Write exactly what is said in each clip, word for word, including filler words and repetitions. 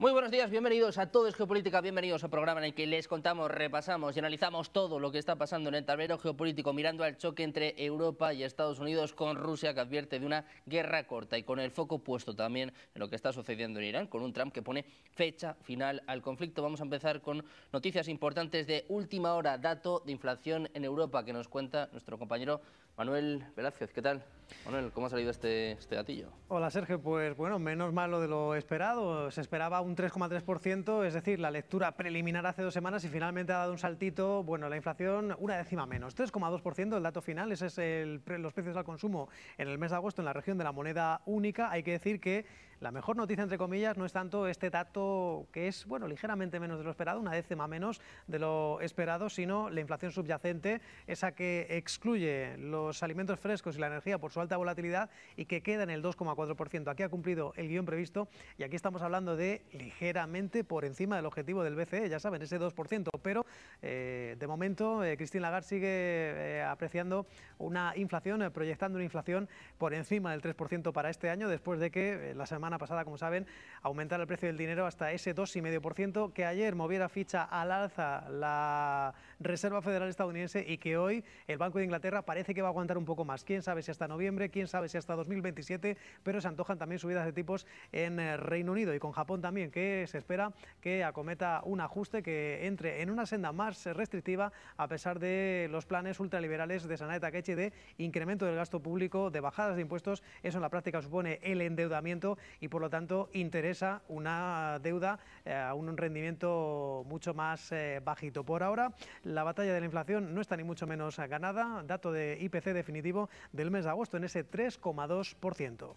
Muy buenos días, bienvenidos a Todo es Geopolítica, bienvenidos al programa en el que les contamos, repasamos y analizamos todo lo que está pasando en el tablero geopolítico, mirando al choque entre Europa y Estados Unidos con Rusia, que advierte de una guerra corta y con el foco puesto también en lo que está sucediendo en Irán, con un Trump que pone fecha final al conflicto. Vamos a empezar con noticias importantes de última hora, dato de inflación en Europa que nos cuenta nuestro compañero Manuel Velázquez. ¿Qué tal? Manuel, ¿cómo ha salido este, este datillo? Hola Sergio, pues bueno, menos malo de lo esperado. Se esperaba un tres coma tres por ciento, es decir, la lectura preliminar hace dos semanas y finalmente ha dado un saltito. Bueno, la inflación una décima menos, tres coma dos por ciento el dato final. Ese es el, los precios al consumo en el mes de agosto en la región de la moneda única. Hay que decir que la mejor noticia, entre comillas, no es tanto este dato que es, bueno, ligeramente menos de lo esperado, una décima menos de lo esperado, sino la inflación subyacente, esa que excluye los alimentos frescos y la energía por su alta volatilidad y que queda en el dos coma cuatro por ciento. Aquí ha cumplido el guión previsto y aquí estamos hablando de ligeramente por encima del objetivo del B C E, ya saben, ese dos por ciento, pero eh, de momento eh, Christine Lagarde sigue eh, apreciando una inflación, eh, proyectando una inflación por encima del tres por ciento para este año, después de que eh, la semana pasada, como saben, aumentara el precio del dinero hasta ese dos coma cinco por ciento, que ayer moviera ficha al alza la Reserva Federal estadounidense y que hoy el Banco de Inglaterra parece que va a aguantar un poco más. Quién sabe si hasta noviembre, quién sabe si hasta dos mil veintisiete, pero se antojan también subidas de tipos en eh, Reino Unido y con Japón también, que se espera que acometa un ajuste que entre en una senda más restrictiva a pesar de los planes ultraliberales de Sanae Takaichi de incremento del gasto público, de bajadas de impuestos. Eso en la práctica supone el endeudamiento y por lo tanto interesa una deuda eh, a un rendimiento mucho más eh, bajito. Por ahora la batalla de la inflación no está ni mucho menos ganada, dato de I P C definitivo del mes de agosto en ese tres coma dos por ciento.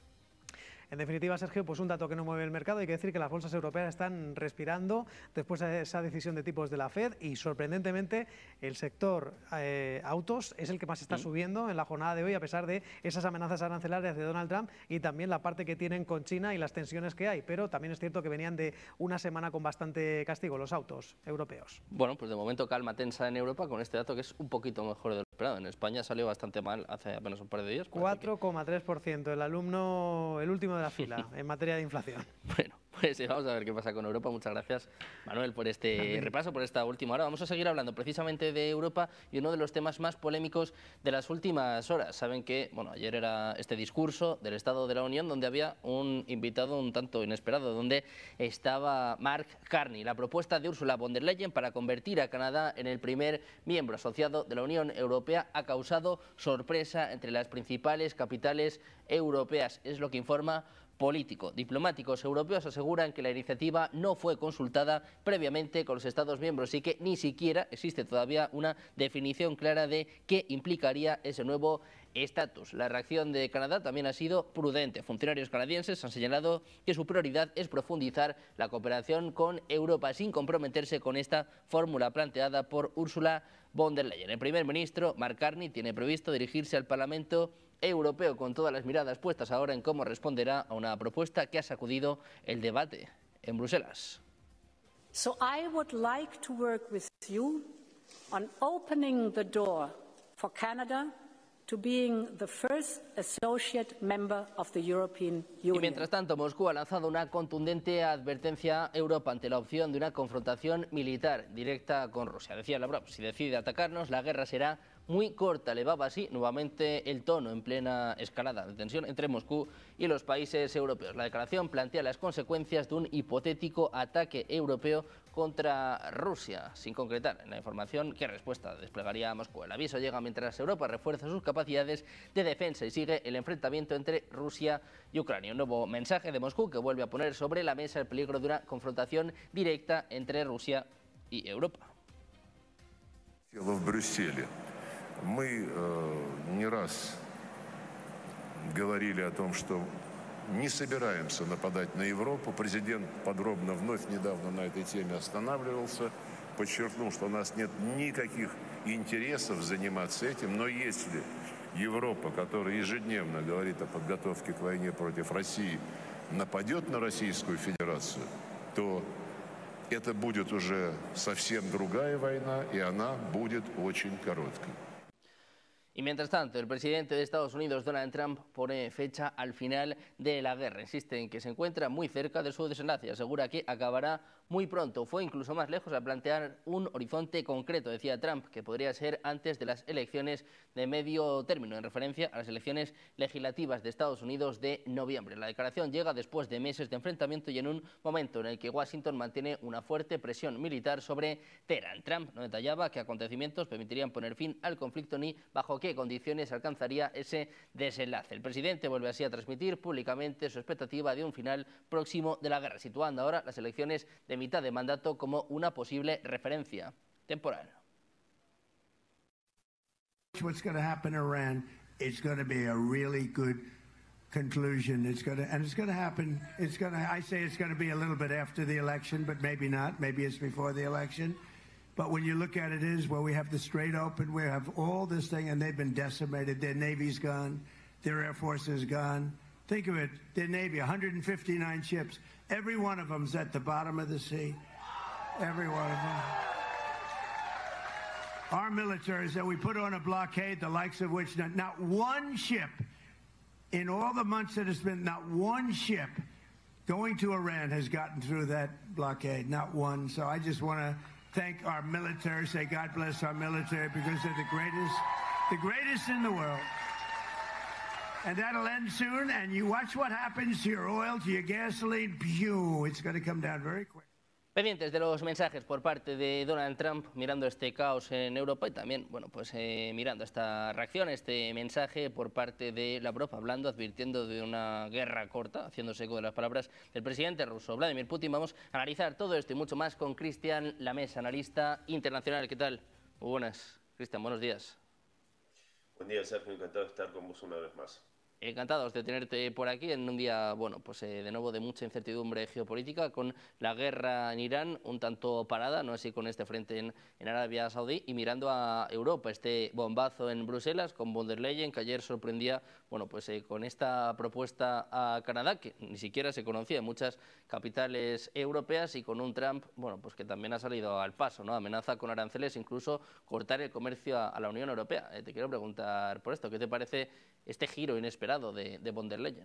En definitiva, Sergio, pues un dato que no mueve el mercado. Hay que decir que las bolsas europeas están respirando después de esa decisión de tipos de la Fed y, sorprendentemente, el sector eh, autos es el que más está subiendo en la jornada de hoy, a pesar de esas amenazas arancelarias de Donald Trump y también la parte que tienen con China y las tensiones que hay. Pero también es cierto que venían de una semana con bastante castigo los autos europeos. Bueno, pues de momento calma tensa en Europa con este dato que es un poquito mejor de lo esperado. En España salió bastante mal hace apenas un par de días. cuatro coma tres por ciento, el alumno, el último de la fila en materia de inflación. Bueno, pues vamos a ver qué pasa con Europa. Muchas gracias, Manuel, por este También. repaso, por esta última hora. Vamos a seguir hablando precisamente de Europa y uno de los temas más polémicos de las últimas horas. Saben que, bueno, ayer era este discurso del Estado de la Unión donde había un invitado un tanto inesperado, donde estaba Mark Carney, la propuesta de Ursula von der Leyen para convertir a Canadá en el primer miembro asociado de la Unión Europea ha causado sorpresa entre las principales capitales europeas. Es lo que informa Político. Diplomáticos europeos aseguran que la iniciativa no fue consultada previamente con los Estados miembros y que ni siquiera existe todavía una definición clara de qué implicaría ese nuevo estatus. La reacción de Canadá también ha sido prudente. Funcionarios canadienses han señalado que su prioridad es profundizar la cooperación con Europa sin comprometerse con esta fórmula planteada por Ursula von der Leyen. El primer ministro, Mark Carney, tiene previsto dirigirse al Parlamento Europeo con todas las miradas puestas ahora en cómo responderá a una propuesta que ha sacudido el debate en Bruselas. So I would like to work with you on opening the door for Canada to being the first associate member of the European Union. Y mientras tanto, Moscú ha lanzado una contundente advertencia a Europa ante la opción de una confrontación militar directa con Rusia. Decía Lavrov, si decide atacarnos, la guerra será muy corta. Elevaba así nuevamente el tono en plena escalada de tensión entre Moscú y los países europeos. La declaración plantea las consecuencias de un hipotético ataque europeo contra Rusia, sin concretar en la información qué respuesta desplegaría Moscú. El aviso llega mientras Europa refuerza sus capacidades de defensa y sigue el enfrentamiento entre Rusia y Ucrania. Un nuevo mensaje de Moscú que vuelve a poner sobre la mesa el peligro de una confrontación directa entre Rusia y Europa. В Брюсселе мы э, не раз говорили о том, что не собираемся нападать на Европу. Президент подробно вновь недавно на этой теме останавливался, подчеркнул, что у нас нет никаких интересов заниматься этим, но если Европа, которая ежедневно говорит о подготовке к войне против России, нападет на Российскую Федерацию, то это будет уже совсем другая война, и она будет очень короткой. Y mientras tanto, el presidente de Estados Unidos, Donald Trump, pone fecha al final de la guerra. Insiste en que se encuentra muy cerca de su desenlace y asegura que acabará muy pronto. Fue incluso más lejos al plantear un horizonte concreto, decía Trump, que podría ser antes de las elecciones de medio término, en referencia a las elecciones legislativas de Estados Unidos de noviembre. La declaración llega después de meses de enfrentamiento y en un momento en el que Washington mantiene una fuerte presión militar sobre Teherán. Trump no detallaba qué acontecimientos permitirían poner fin al conflicto ni bajo qué condiciones alcanzaría ese desenlace. El presidente vuelve así a transmitir públicamente su expectativa de un final próximo de la guerra, situando ahora las elecciones de mitad de mandato como una posible referencia temporal. What's going to happen in Iran, it's going to be a really good conclusion. It's going to, and it's going to happen. It's going to, I say it's going to be a little bit after the election, but maybe not. Maybe it's before the election. But when you look at it is where we have the Strait open, we have all this thing, and they've been decimated. Their Navy's gone. Their Air Force is gone. Think of it, their Navy, one hundred fifty-nine ships. Every one of them's at the bottom of the sea. Every one of them. Our militaries that we put on a blockade, the likes of which not, not one ship, in all the months that it's been, not one ship going to Iran has gotten through that blockade, not one. So I just want to thank our military, say God bless our military, because they're the greatest, the greatest in the world. And that'll end soon, and you watch what happens to your oil, to your gasoline, pew, it's going to come down very quick. Pendientes de los mensajes por parte de Donald Trump, mirando este caos en Europa y también, bueno, pues eh, mirando esta reacción, este mensaje por parte de Lavrov, hablando, advirtiendo de una guerra corta, haciéndose eco de las palabras del presidente ruso Vladimir Putin. Vamos a analizar todo esto y mucho más con Cristian Lamesa, analista internacional. ¿Qué tal? Muy buenas. Cristian, buenos días. Buen día, Sergio. Encantado de estar con vos una vez más. Encantados de tenerte por aquí en un día, bueno, pues eh, de nuevo de mucha incertidumbre geopolítica, con la guerra en Irán un tanto parada, no así con este frente en, en Arabia Saudí, y mirando a Europa, este bombazo en Bruselas con von der Leyen, que ayer sorprendía, bueno, pues eh, con esta propuesta a Canadá, que ni siquiera se conocía en muchas capitales europeas, y con un Trump, bueno, pues que también ha salido al paso, ¿no? Amenaza con aranceles, incluso cortar el comercio a, a la Unión Europea. Eh, te quiero preguntar por esto, ¿qué te parece este giro inesperado de, de von der Leyen?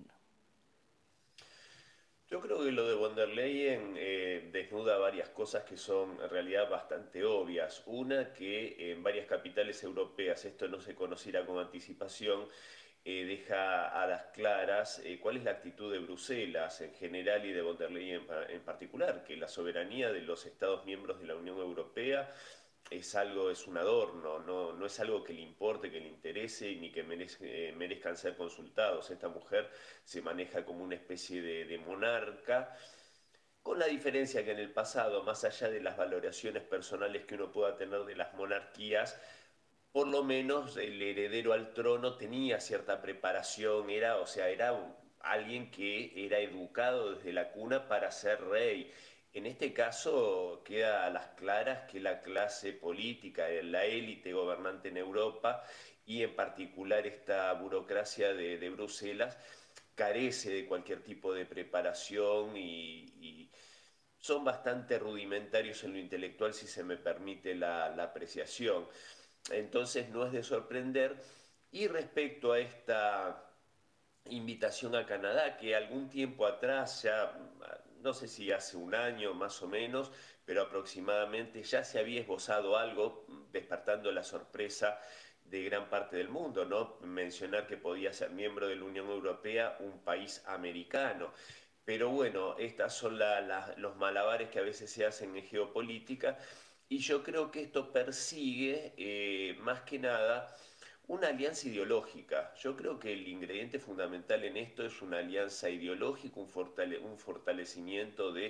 Yo creo que lo de von der Leyen eh, desnuda varias cosas que son en realidad bastante obvias. Una, que en varias capitales europeas esto no se conociera con anticipación, eh, deja a las claras eh, cuál es la actitud de Bruselas en general y de von der Leyen en particular, que la soberanía de los Estados miembros de la Unión Europea es algo, es un adorno, no, no es algo que le importe, que le interese ni que merezca, eh, merezcan ser consultados. Esta mujer se maneja como una especie de, de monarca, con la diferencia que en el pasado, más allá de las valoraciones personales que uno pueda tener de las monarquías, por lo menos el heredero al trono tenía cierta preparación, era, o sea, era alguien que era educado desde la cuna para ser rey. En este caso queda a las claras que la clase política, la élite gobernante en Europa y en particular esta burocracia de, de Bruselas carece de cualquier tipo de preparación y, y son bastante rudimentarios en lo intelectual, si se me permite la, la apreciación. Entonces no es de sorprender. Y respecto a esta invitación a Canadá, que algún tiempo atrás ya, no sé si hace un año más o menos, pero aproximadamente ya se había esbozado algo, despertando la sorpresa de gran parte del mundo, ¿no? Mencionar que podía ser miembro de la Unión Europea un país americano. Pero bueno, estas son la, la, los malabares que a veces se hacen en geopolítica, y yo creo que esto persigue, eh, más que nada, una alianza ideológica. Yo creo que el ingrediente fundamental en esto es una alianza ideológica, un, fortale un fortalecimiento de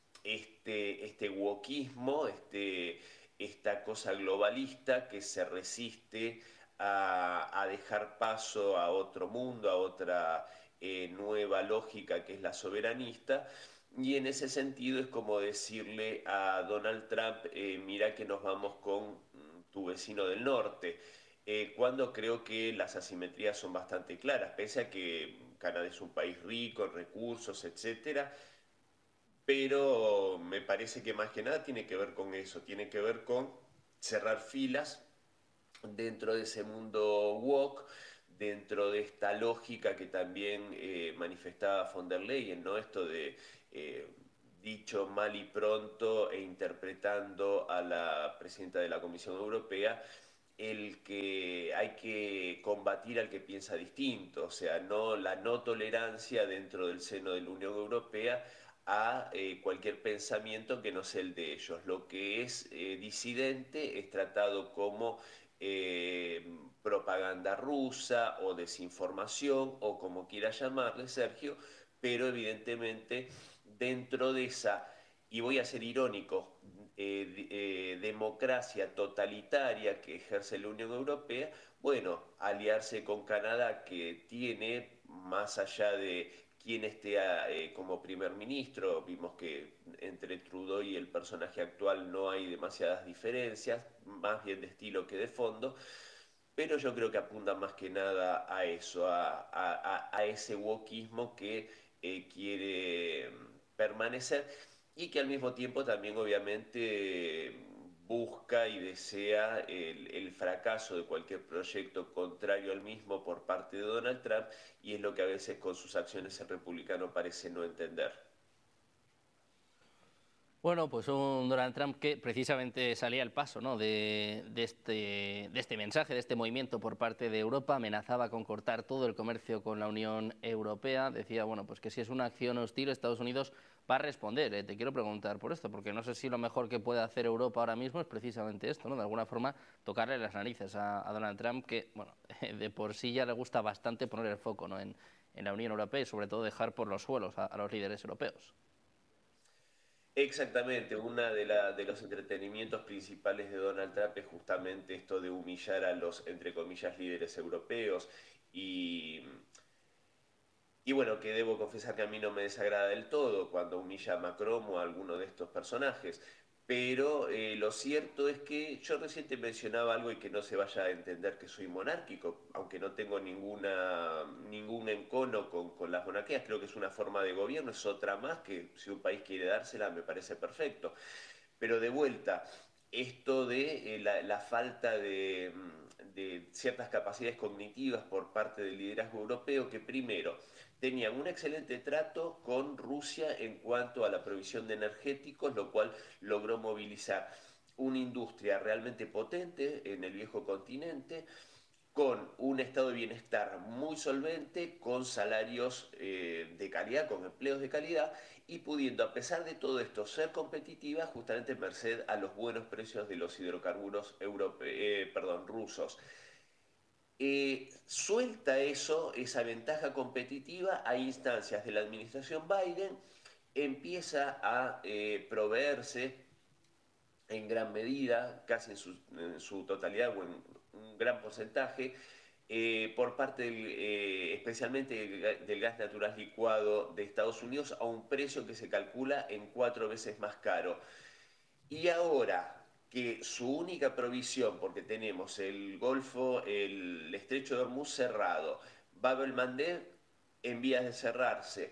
este, este wokismo, este, esta cosa globalista que se resiste a, a dejar paso a otro mundo, a otra eh, nueva lógica que es la soberanista. Y en ese sentido es como decirle a Donald Trump, eh, mira que nos vamos con tu vecino del norte. Eh, cuando creo que las asimetrías son bastante claras, pese a que Canadá es un país rico en recursos, etcétera, pero me parece que más que nada tiene que ver con eso, tiene que ver con cerrar filas dentro de ese mundo woke, dentro de esta lógica que también eh, manifestaba von der Leyen, ¿no? Esto de, eh, dicho mal y pronto e interpretando a la presidenta de la Comisión Europea, el que hay que combatir al que piensa distinto, o sea, no la no tolerancia dentro del seno de la Unión Europea a eh, cualquier pensamiento que no sea el de ellos. Lo que es eh, disidente es tratado como eh, propaganda rusa o desinformación o como quiera llamarle Sergio, pero evidentemente dentro de esa, y voy a ser irónico, eh, eh, democracia totalitaria que ejerce la Unión Europea, bueno, aliarse con Canadá, que tiene, más allá de quién esté eh, como primer ministro, vimos que entre Trudeau y el personaje actual no hay demasiadas diferencias, más bien de estilo que de fondo, pero yo creo que apunta más que nada a eso, a, a, a ese wokismo que eh, quiere permanecer y que al mismo tiempo también obviamente busca y desea el, el fracaso de cualquier proyecto contrario al mismo por parte de Donald Trump, y es lo que a veces con sus acciones el republicano parece no entender. Bueno, pues un Donald Trump que precisamente salía al paso, ¿no?, de, de, este, de este mensaje, de este movimiento por parte de Europa, amenazaba con cortar todo el comercio con la Unión Europea, decía, bueno, pues que si es una acción hostil, Estados Unidos va a responder. Eh, te quiero preguntar por esto, porque no sé si lo mejor que puede hacer Europa ahora mismo es precisamente esto, ¿no?, de alguna forma tocarle las narices a, a Donald Trump, que, bueno, de por sí ya le gusta bastante poner el foco, ¿no?, en, en la Unión Europea y sobre todo dejar por los suelos a, a los líderes europeos. Exactamente, uno de, la, de los entretenimientos principales de Donald Trump es justamente esto de humillar a los, entre comillas, líderes europeos y, y bueno, que debo confesar que a mí no me desagrada del todo cuando humilla a Macron o a alguno de estos personajes, pero eh, lo cierto es que yo recién te mencionaba algo y que no se vaya a entender que soy monárquico, aunque no tengo ninguna, ningún encono con, con las monarquías, creo que es una forma de gobierno, es otra más que si un país quiere dársela me parece perfecto. Pero de vuelta, esto de eh, la, la, falta de, de ciertas capacidades cognitivas por parte del liderazgo europeo que primero tenían un excelente trato con Rusia en cuanto a la provisión de energéticos, lo cual logró movilizar una industria realmente potente en el viejo continente, con un estado de bienestar muy solvente, con salarios eh, de calidad, con empleos de calidad, y pudiendo, a pesar de todo esto, ser competitiva justamente merced a los buenos precios de los hidrocarburos europe eh, perdón, rusos. Eh, suelta eso, esa ventaja competitiva a instancias de la administración Biden, empieza a eh, proveerse en gran medida, casi en su, en su totalidad o en un gran porcentaje, eh, por parte del, eh, especialmente del, del gas natural licuado de Estados Unidos a un precio que se calcula en cuatro veces más caro. Y ahora que su única provisión, porque tenemos el Golfo, el Estrecho de Hormuz cerrado, Bab el-Mandeb en vías de cerrarse,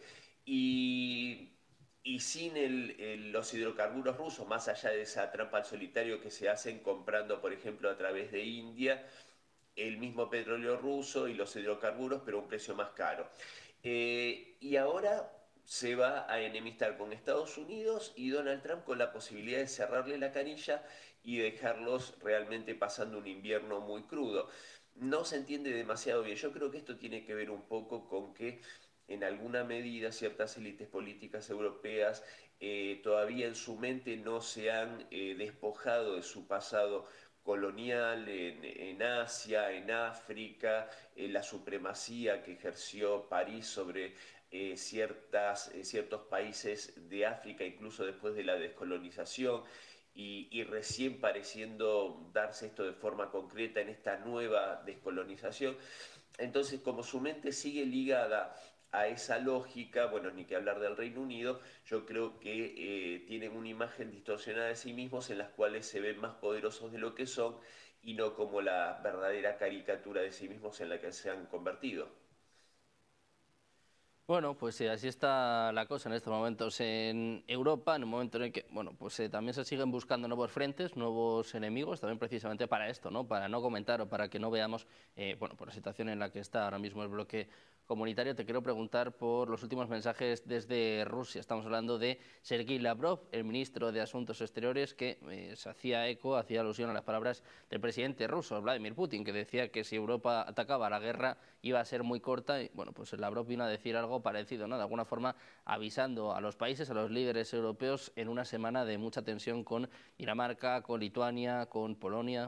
y, y sin el, el, los hidrocarburos rusos, más allá de esa trampa al solitario que se hacen comprando, por ejemplo, a través de India, el mismo petróleo ruso y los hidrocarburos, pero a un precio más caro. Eh, y ahora se va a enemistar con Estados Unidos y Donald Trump con la posibilidad de cerrarle la canilla y dejarlos realmente pasando un invierno muy crudo. No se entiende demasiado bien. Yo creo que esto tiene que ver un poco con que en alguna medida ciertas élites políticas europeas eh, todavía en su mente no se han eh, despojado de su pasado colonial en, en Asia, en África, eh, la supremacía que ejerció París sobre eh, ciertas, eh, ciertos países de África, incluso después de la descolonización, y, y recién pareciendo darse esto de forma concreta en esta nueva descolonización. Entonces, como su mente sigue ligada a esa lógica, bueno, ni que hablar del Reino Unido, yo creo que eh, tienen una imagen distorsionada de sí mismos en las cuales se ven más poderosos de lo que son y no como la verdadera caricatura de sí mismos en la que se han convertido. Bueno, pues sí, así está la cosa en estos momentos en Europa, en un momento en el que, bueno, pues eh, también se siguen buscando nuevos frentes, nuevos enemigos, también precisamente para esto, ¿no? Para no comentar o para que no veamos, eh, bueno, por la situación en la que está ahora mismo el bloque comunitario. Te quiero preguntar por los últimos mensajes desde Rusia. Estamos hablando de Sergei Lavrov, el ministro de Asuntos Exteriores, que eh, se hacía eco, hacía alusión a las palabras del presidente ruso, Vladimir Putin, que decía que si Europa atacaba, la guerra iba a ser muy corta. Y bueno, pues Lavrov vino a decir algo parecido, ¿no? De alguna forma avisando a los países, a los líderes europeos en una semana de mucha tensión con Dinamarca, con Lituania, con Polonia.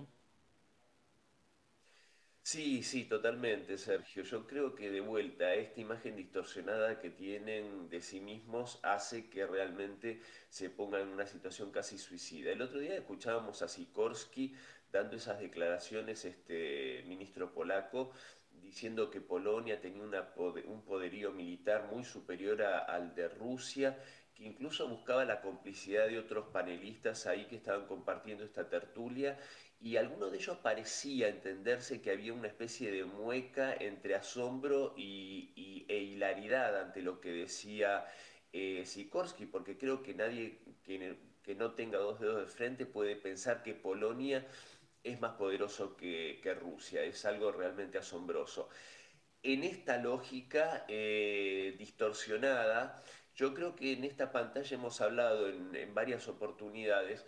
Sí, sí, totalmente, Sergio. Yo creo que de vuelta esta imagen distorsionada que tienen de sí mismos hace que realmente se pongan en una situación casi suicida. El otro día escuchábamos a Sikorski dando esas declaraciones, este ministro polaco, diciendo que Polonia tenía una poder, un poderío militar muy superior a, al de Rusia, que incluso buscaba la complicidad de otros panelistas ahí que estaban compartiendo esta tertulia, y alguno de ellos parecía entenderse que había una especie de mueca entre asombro y, y, e hilaridad ante lo que decía eh, Sikorski, porque creo que nadie que, que no tenga dos dedos de frente puede pensar que Polonia es más poderoso que, que Rusia. Es algo realmente asombroso. En esta lógica eh, distorsionada, yo creo que en esta pantalla hemos hablado en, en varias oportunidades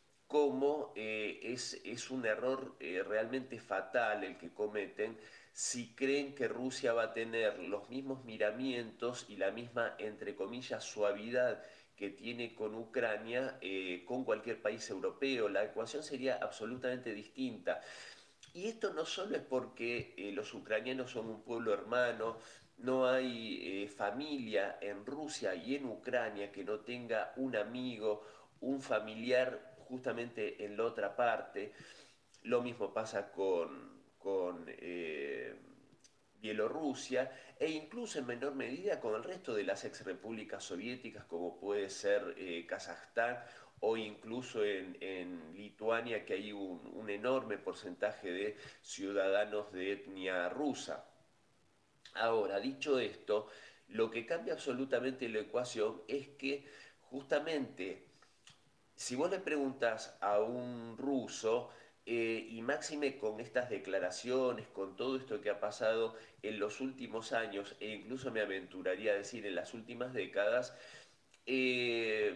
cómo eh, es, es un error eh, realmente fatal el que cometen si creen que Rusia va a tener los mismos miramientos y la misma, entre comillas, suavidad que tiene con Ucrania, eh, con cualquier país europeo. La ecuación sería absolutamente distinta. Y esto no solo es porque eh, los ucranianos son un pueblo hermano, no hay eh, familia en Rusia y en Ucrania que no tenga un amigo, un familiar justamente en la otra parte. Lo mismo pasa con, con eh, Bielorrusia e incluso en menor medida con el resto de las ex repúblicas soviéticas como puede ser eh, Kazajstán o incluso en, en Lituania, que hay un, un enorme porcentaje de ciudadanos de etnia rusa. Ahora, dicho esto, lo que cambia absolutamente la ecuación es que justamente si vos le preguntas a un ruso, eh, y máxime con estas declaraciones, con todo esto que ha pasado en los últimos años, e incluso me aventuraría a decir en las últimas décadas, eh,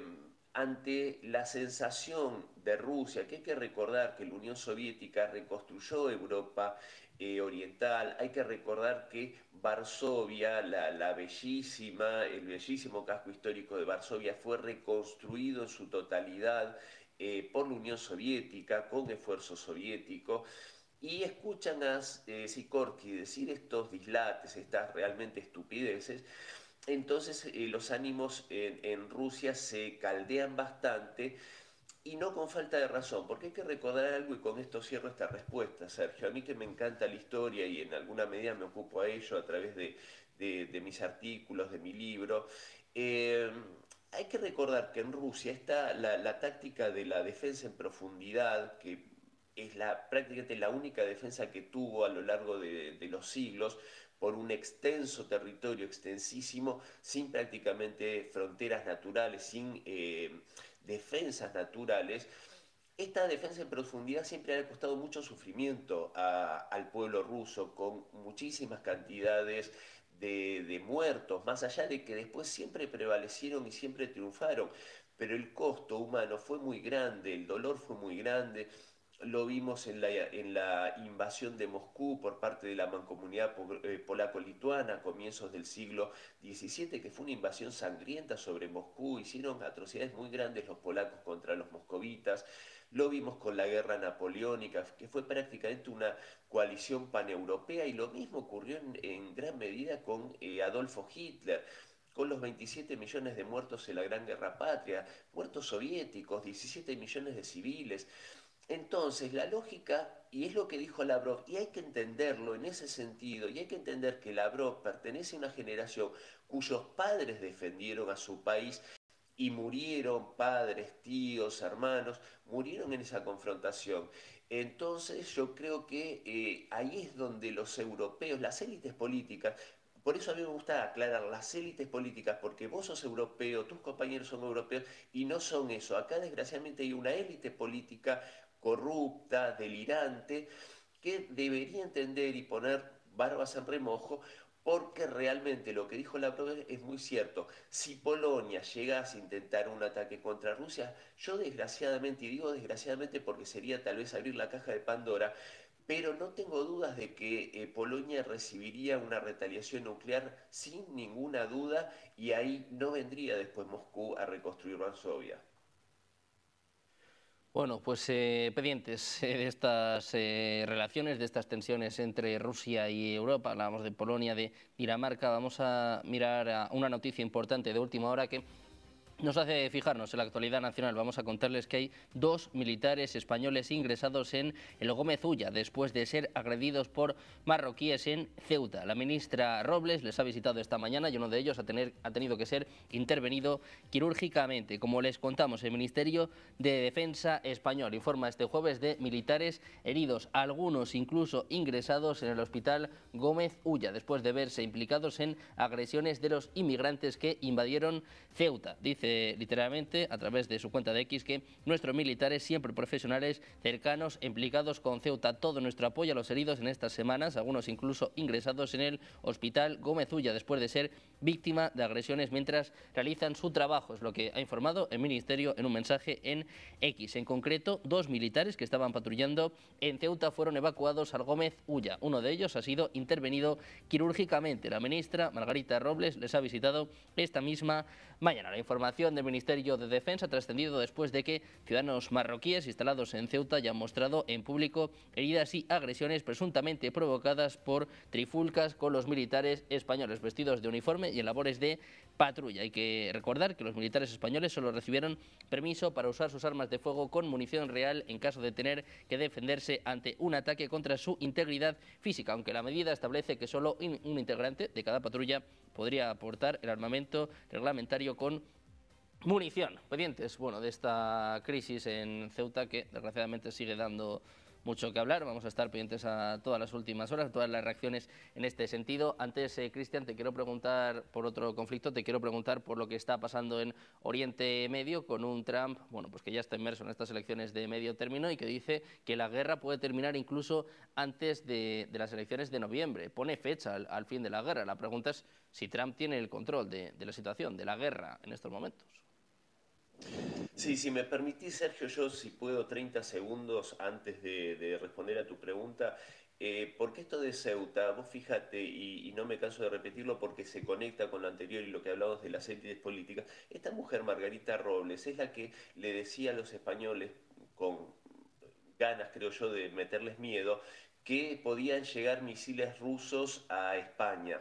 ante la sensación de Rusia, que hay que recordar que la Unión Soviética reconstruyó Europa eh, oriental, hay que recordar que Varsovia, la, la bellísima, el bellísimo casco histórico de Varsovia fue reconstruido en su totalidad eh, por la Unión Soviética, con esfuerzo soviético, y escuchan a eh, Sikorski decir estos dislates, estas realmente estupideces. Entonces eh, los ánimos en, en Rusia se caldean bastante y no con falta de razón, porque hay que recordar algo y con esto cierro esta respuesta, Sergio. A mí que me encanta la historia y en alguna medida me ocupo a ello a través de, de, de mis artículos, de mi libro, eh, hay que recordar que en Rusia está la, la táctica de la defensa en profundidad, que es la, prácticamente la única defensa que tuvo a lo largo de, de los siglos, por un extenso territorio, extensísimo, sin prácticamente fronteras naturales, sin eh, defensas naturales. Esta defensa en profundidad siempre ha costado mucho sufrimiento a, al pueblo ruso, con muchísimas cantidades de, de muertos, más allá de que después siempre prevalecieron y siempre triunfaron. Pero el costo humano fue muy grande, el dolor fue muy grande. Lo vimos en la, en la invasión de Moscú por parte de la mancomunidad eh, polaco-lituana a comienzos del siglo diecisiete, que fue una invasión sangrienta sobre Moscú. Hicieron atrocidades muy grandes los polacos contra los moscovitas. Lo vimos con la guerra napoleónica, que fue prácticamente una coalición paneuropea, y lo mismo ocurrió en, en gran medida con eh, Adolfo Hitler, con los veintisiete millones de muertos en la Gran Guerra Patria, muertos soviéticos, diecisiete millones de civiles. Entonces, la lógica, y es lo que dijo Lavrov, y hay que entenderlo en ese sentido, y hay que entender que Lavrov pertenece a una generación cuyos padres defendieron a su país y murieron, padres, tíos, hermanos, murieron en esa confrontación. Entonces, yo creo que eh, ahí es donde los europeos, las élites políticas, Por eso a mí me gusta aclarar las élites políticas, porque vos sos europeo, tus compañeros son europeos, y no son eso. Acá desgraciadamente hay una élite política corrupta, delirante, que debería entender y poner barbas en remojo, porque realmente lo que dijo Lavrov es muy cierto. Si Polonia llegase a intentar un ataque contra Rusia, yo desgraciadamente, y digo desgraciadamente porque sería tal vez abrir la caja de Pandora, pero no tengo dudas de que eh, Polonia recibiría una retaliación nuclear sin ninguna duda, y ahí no vendría después Moscú a reconstruir Varsovia. Bueno, pues eh, pendientes eh, de estas eh, relaciones, de estas tensiones entre Rusia y Europa. Hablábamos de Polonia, de Dinamarca. Vamos a mirar a una noticia importante de última hora que nos hace fijarnos en la actualidad nacional. Vamos a contarles que hay dos militares españoles ingresados en el Gómez Ulla después de ser agredidos por marroquíes en Ceuta. La ministra Robles les ha visitado esta mañana y uno de ellos ha, tener, ha tenido que ser intervenido quirúrgicamente. Como les contamos, el Ministerio de Defensa español informa este jueves de militares heridos, algunos incluso ingresados en el hospital Gómez Ulla después de verse implicados en agresiones de los inmigrantes que invadieron Ceuta. Dice literalmente a través de su cuenta de X que nuestros militares, siempre profesionales, cercanos, implicados con Ceuta. Todo nuestro apoyo a los heridos en estas semanas, algunos incluso ingresados en el hospital Gómez Ulla después de ser víctima de agresiones mientras realizan su trabajo. Es lo que ha informado el Ministerio en un mensaje en X. En concreto, dos militares que estaban patrullando en Ceuta fueron evacuados al Gómez Ulla. Uno de ellos ha sido intervenido quirúrgicamente. La ministra Margarita Robles les ha visitado esta misma mañana. La información del Ministerio de Defensa ha trascendido después de que ciudadanos marroquíes instalados en Ceuta ya han mostrado en público heridas y agresiones presuntamente provocadas por trifulcas con los militares españoles vestidos de uniforme y en labores de patrulla. Hay que recordar que los militares españoles solo recibieron permiso para usar sus armas de fuego con munición real en caso de tener que defenderse ante un ataque contra su integridad física, aunque la medida establece que solo un integrante de cada patrulla podría aportar el armamento reglamentario con munición. Pendientes, bueno, de esta crisis en Ceuta que desgraciadamente sigue dando mucho que hablar. Vamos a estar pendientes a todas las últimas horas, todas las reacciones en este sentido. Antes, eh, Cristian, te quiero preguntar por otro conflicto, te quiero preguntar por lo que está pasando en Oriente Medio con un Trump, bueno, pues que ya está inmerso en estas elecciones de medio término y que dice que la guerra puede terminar incluso antes de, de las elecciones de noviembre. Pone fecha al, al fin de la guerra. La pregunta es si Trump tiene el control de, de la situación, de la guerra en estos momentos. Sí, si me permitís, Sergio, yo si puedo treinta segundos antes de, de responder a tu pregunta, eh, porque esto de Ceuta, vos fíjate, y, y no me canso de repetirlo porque se conecta con lo anterior y lo que hablamos de las élites políticas, esta mujer, Margarita Robles, es la que le decía a los españoles, con ganas creo yo de meterles miedo, que podían llegar misiles rusos a España.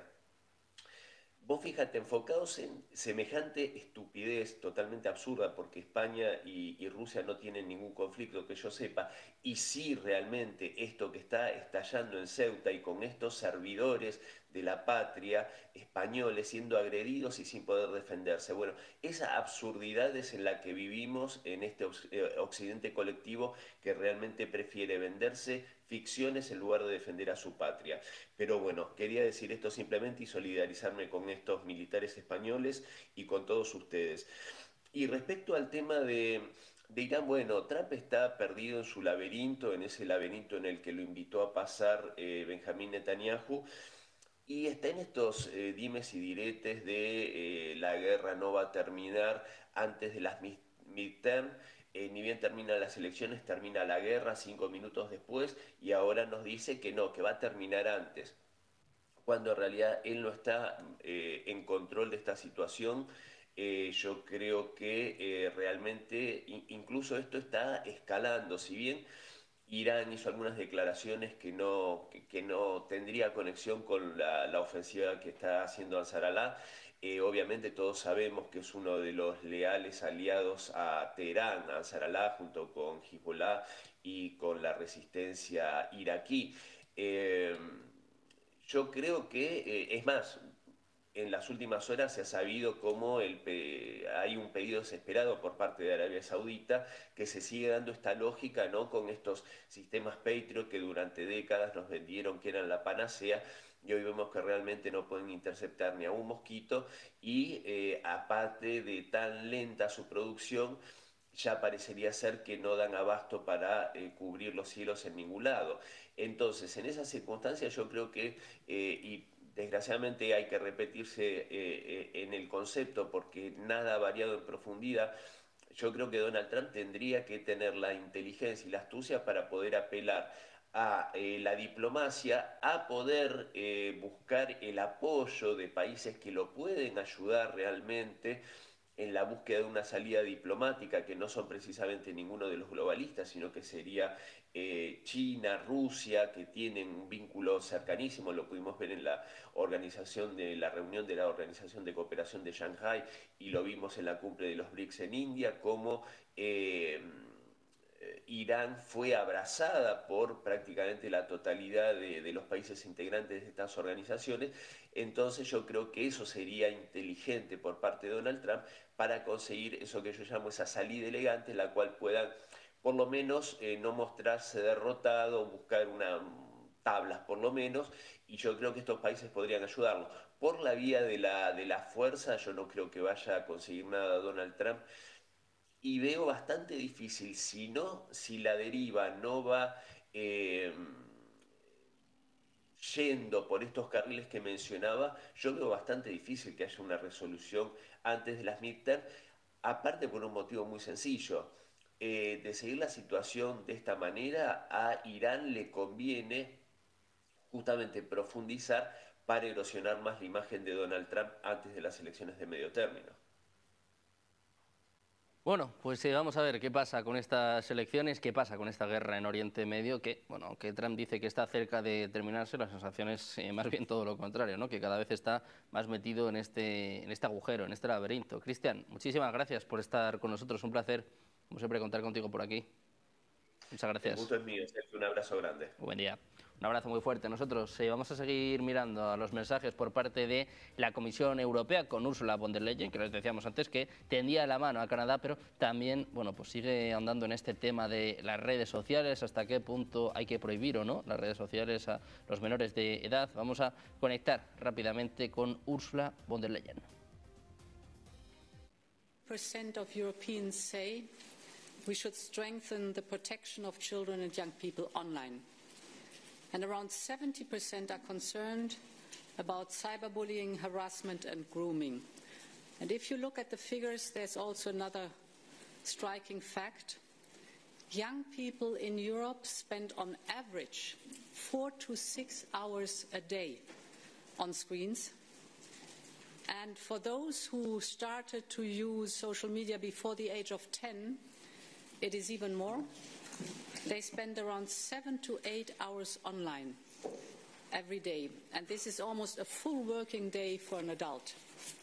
Vos fíjate, enfocados en semejante estupidez totalmente absurda, porque España y, y Rusia no tienen ningún conflicto que yo sepa, y sí realmente esto que está estallando en Ceuta y con estos servidores de la patria españoles siendo agredidos y sin poder defenderse. Bueno, esa absurdidad es en la que vivimos en este occidente colectivo que realmente prefiere venderse ficciones en lugar de defender a su patria. Pero bueno, quería decir esto simplemente y solidarizarme con estos militares españoles y con todos ustedes. Y respecto al tema de, de Irán, bueno, Trump está perdido en su laberinto, en ese laberinto en el que lo invitó a pasar eh, Benjamín Netanyahu, y está en estos eh, dimes y diretes de eh, la guerra no va a terminar antes de las midterm. Eh, ni bien terminan las elecciones, termina la guerra cinco minutos después, y ahora nos dice que no, que va a terminar antes, cuando en realidad él no está eh, en control de esta situación. Eh, yo creo que eh, realmente in, incluso esto está escalando, si bien Irán hizo algunas declaraciones que no, que, que no tendría conexión con la, la ofensiva que está haciendo Ansarallah. Eh, obviamente todos sabemos que es uno de los leales aliados a Teherán, Ansarallah, junto con Hezbollah y con la resistencia iraquí. Eh, yo creo que, eh, es más, en las últimas horas se ha sabido cómo el pe... hay un pedido desesperado por parte de Arabia Saudita, que se sigue dando esta lógica, ¿no?, con estos sistemas Patriot que durante décadas nos vendieron que eran la panacea, y hoy vemos que realmente no pueden interceptar ni a un mosquito y eh, aparte de tan lenta su producción, ya parecería ser que no dan abasto para eh, cubrir los cielos en ningún lado. Entonces, en esas circunstancias yo creo que, eh, y desgraciadamente hay que repetirse eh, eh, en el concepto porque nada ha variado en profundidad, yo creo que Donald Trump tendría que tener la inteligencia y la astucia para poder apelar a eh, la diplomacia, a poder eh, buscar el apoyo de países que lo pueden ayudar realmente en la búsqueda de una salida diplomática, que no son precisamente ninguno de los globalistas, sino que sería eh, China, Rusia, que tienen un vínculo cercanísimo, lo pudimos ver en la organización de la reunión de la Organización de Cooperación de Shanghái y lo vimos en la cumbre de los BRICS en India, como eh, Irán fue abrazada por prácticamente la totalidad de, de los países integrantes de estas organizaciones. Entonces yo creo que eso sería inteligente por parte de Donald Trump para conseguir eso que yo llamo esa salida elegante, en la cual puedan por lo menos eh, no mostrarse derrotado, buscar una tablas por lo menos, y yo creo que estos países podrían ayudarlo. Por la vía de la, de la fuerza, yo no creo que vaya a conseguir nada Donald Trump, y veo bastante difícil, si no, si la deriva no va eh, yendo por estos carriles que mencionaba, yo veo bastante difícil que haya una resolución antes de las midterm, aparte por un motivo muy sencillo. Eh, de seguir la situación de esta manera, a Irán le conviene justamente profundizar para erosionar más la imagen de Donald Trump antes de las elecciones de medio término. Bueno, pues eh, vamos a ver qué pasa con estas elecciones, qué pasa con esta guerra en Oriente Medio, que, bueno, aunque Trump dice que está cerca de terminarse, la sensación es eh, más bien todo lo contrario, ¿no? Que cada vez está más metido en este, en este agujero, en este laberinto. Cristian, muchísimas gracias por estar con nosotros, un placer, como siempre, contar contigo por aquí. Muchas gracias. El gusto es mío, Sergio, un abrazo grande. Buen día. Un abrazo muy fuerte. Nosotros eh, vamos a seguir mirando a los mensajes por parte de la Comisión Europea con Ursula von der Leyen, que les decíamos antes que tendía la mano a Canadá, pero también, bueno, pues sigue andando en este tema de las redes sociales, hasta qué punto hay que prohibir o no las redes sociales a los menores de edad. Vamos a conectar rápidamente con Ursula von der Leyen. percent of Europeans say we should strengthen the protection of children and young people online. And around seventy percent are concerned about cyberbullying, harassment and grooming. And if you look at the figures, there's also another striking fact. Young people in Europe spend on average four to six hours a day on screens. And for those who started to use social media before the age of ten, it is even more. They spend around seven to eight hours online every day, and this is almost a full working day for an adult.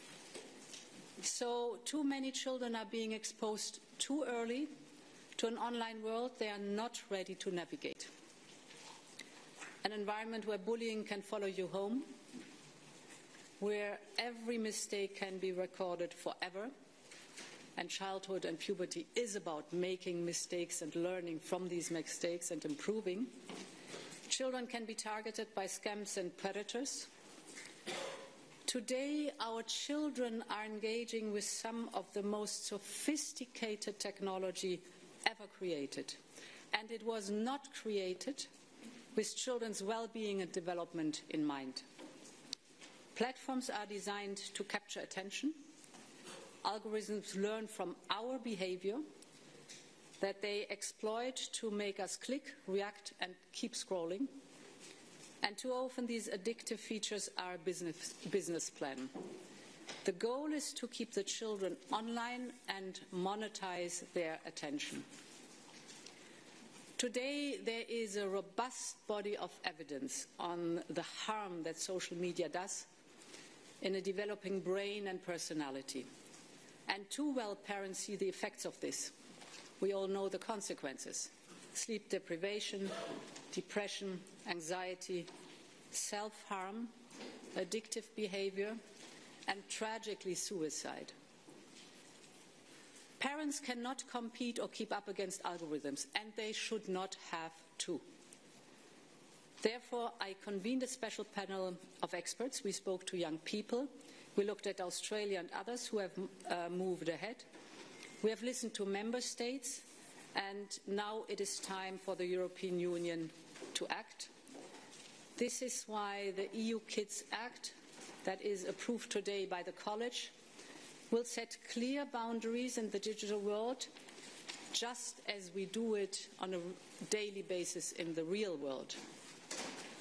So too many children are being exposed too early to an online world they are not ready to navigate. An environment where bullying can follow you home, where every mistake can be recorded forever, and childhood and puberty is about making mistakes and learning from these mistakes and improving. Children can be targeted by scams and predators. Today, our children are engaging with some of the most sophisticated technology ever created. And it was not created with children's well-being and development in mind. Platforms are designed to capture attention. Algorithms learn from our behavior that they exploit to make us click, react, and keep scrolling. And too often these addictive features are a business, business plan. The goal is to keep the children online and monetize their attention. Today, there is a robust body of evidence on the harm that social media does in a developing brain and personality. And too well parents see the effects of this. We all know the consequences: sleep deprivation, depression, anxiety, self-harm, addictive behavior, and tragically suicide. Parents cannot compete or keep up against algorithms, and they should not have to. Therefore, I convened a special panel of experts. We spoke to young people. We looked at Australia and others who have uh, moved ahead. We have listened to member states, and now it is time for the European Union to act. This is why the E U Kids Act, that is approved today by the College, will set clear boundaries in the digital world, just as we do it on a daily basis in the real world.